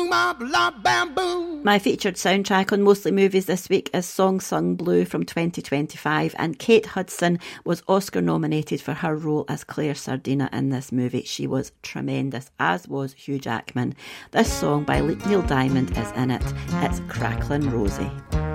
My featured soundtrack on Mostly Movies this week is Song Sung Blue from 2025, and Kate Hudson was Oscar nominated for her role as Claire Sardina in this movie. She was tremendous, as was Hugh Jackman. This song by Neil Diamond is in it. It's Cracklin' Rosie.